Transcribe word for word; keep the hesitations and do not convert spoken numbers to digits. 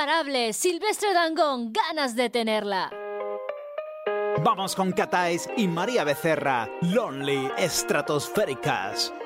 Imparable, Silvestre Dangond, ganas de tenerla. Vamos con Catáis y María Becerra, Lonely Estratosféricas.